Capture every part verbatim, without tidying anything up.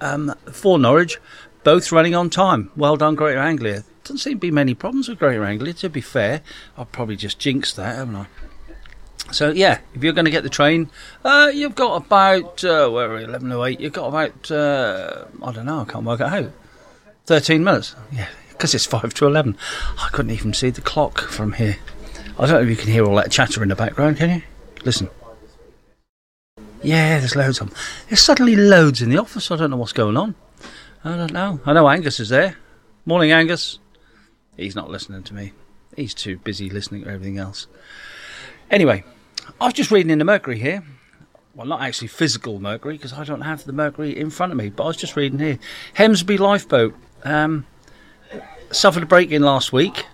um, for Norwich, both running on time. Well done, Greater Anglia. Doesn't seem to be many problems with Greater Anglia, to be fair. I've probably just jinxed that, haven't I? So, yeah, if you're going to get the train, uh, you've got about, uh, where are we, eleven oh eight, you've got about, uh, I don't know, I can't work it out, thirteen minutes. Yeah, because it's five to eleven. I couldn't even see the clock from here. I don't know if you can hear all that chatter in the background, can you? Listen. Yeah, there's loads of them. There's suddenly loads in the office. I don't know what's going on. I don't know. I know Angus is there. Morning, Angus. He's not listening to me. He's too busy listening to everything else. Anyway, I was just reading in the Mercury here. Well, not actually physical Mercury, because I don't have the Mercury in front of me, but I was just reading here. Hemsby Lifeboat um, suffered a break-in last week.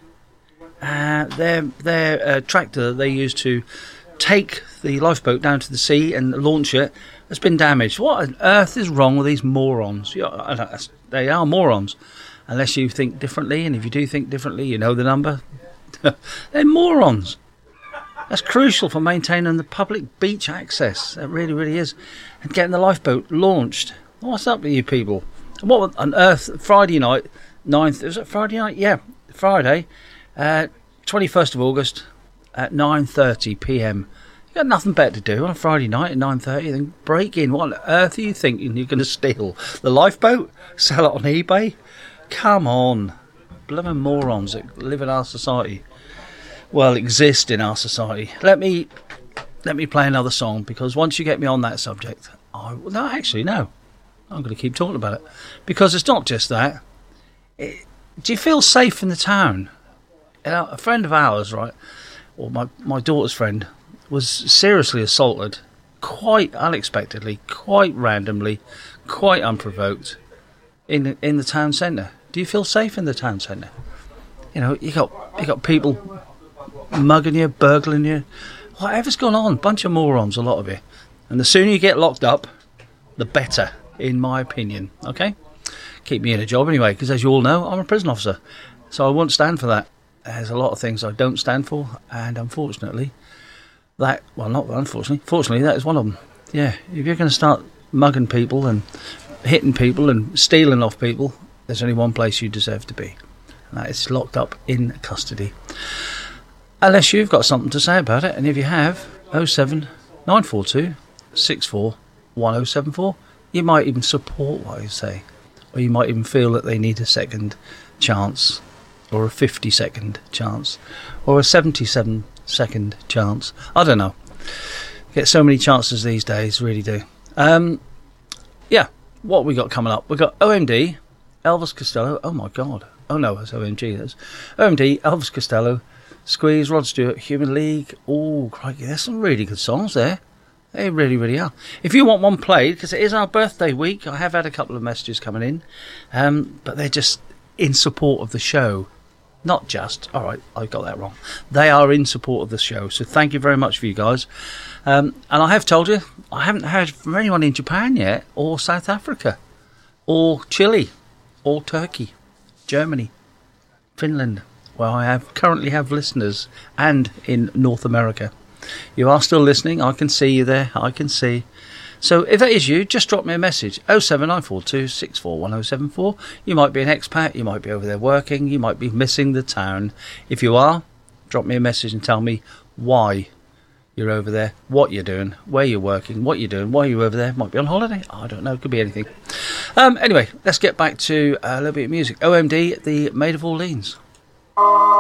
Uh, their their uh, tractor they used to take the lifeboat down to the sea and launch it has been damaged. What on earth is wrong with these morons? Yeah, they are morons, unless you think differently, and if you do think differently, you know the number. They're morons. That's crucial for maintaining the public beach access. It really, really is. And getting the lifeboat launched. What's up with you people? What on earth? Friday night, ninth, was it Friday night? Yeah, Friday, uh, twenty-first of August at nine thirty p.m. You got nothing better to do on a Friday night at nine thirty than break in. What on earth are you thinking you're going to steal? The lifeboat? Sell it on eBay? Come on. Blooming morons that live in our society. Well, exist in our society. Let me let me play another song, because once you get me on that subject, I no, actually no, I'm going to keep talking about it, because it's not just that. It, do you feel safe in the town? You know, a friend of ours, right, or my my daughter's friend, was seriously assaulted, quite unexpectedly, quite randomly, quite unprovoked, in in the town centre. Do you feel safe in the town centre? You know, you got you got people mugging you, burgling you, whatever's gone on. Bunch of morons, a lot of you. And the sooner you get locked up, the better, in my opinion. Okay? Keep me in a job anyway, because as you all know, I'm a prison officer. So I won't stand for that. There's a lot of things I don't stand for, and unfortunately, that, well, not unfortunately, fortunately, that is one of them. Yeah, if you're going to start mugging people and hitting people and stealing off people, there's only one place you deserve to be, and that is locked up in custody. Unless you've got something to say about it, and if you have, oh seven nine four two six four one oh seven four, you might even support what I say, or you might even feel that they need a second chance, or a fifty second chance, or a seventy-seven second chance. I don't know. Get so many chances these days, really do. Um, yeah, what we got coming up? We've got O M D, Elvis Costello. Oh my God. Oh no, it's O M G. That's O M D, Elvis Costello, Squeeze, Rod Stewart, Human League. Oh, crikey, there's some really good songs there. They really, really are. If you want one played, because it is our birthday week, I have had a couple of messages coming in, um, but they're just in support of the show. Not just, all right, I got that wrong. They are in support of the show, so thank you very much for you guys. Um, and I have told you, I haven't heard from anyone in Japan yet, or South Africa, or Chile, or Turkey, Germany, Finland, where I have currently have listeners, and in North America. You are still listening. I can see you there. I can see. So if that is you, just drop me a message. oh seven nine four two six four one oh seven four. You might be an expat. You might be over there working. You might be missing the town. If you are, drop me a message and tell me why you're over there, what you're doing, where you're working, what you're doing, why you're over there. Might be on holiday. I don't know. Could be anything. Um, anyway, let's get back to a little bit of music. O M D, the Maid of Orleans.